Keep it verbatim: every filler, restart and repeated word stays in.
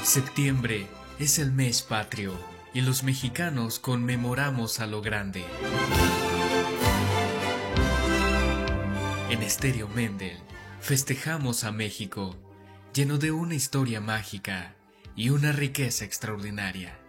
Septiembre es el mes patrio y los mexicanos conmemoramos a lo grande. En Estéreo Mendel festejamos a México, lleno de una historia mágica y una riqueza extraordinaria.